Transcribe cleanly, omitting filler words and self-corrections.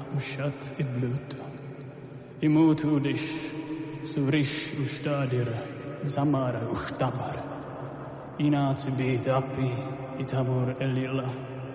kött blut. Imot udish, surish ustadir, zamara uchtamar. Inatsibit api, itamur elilla.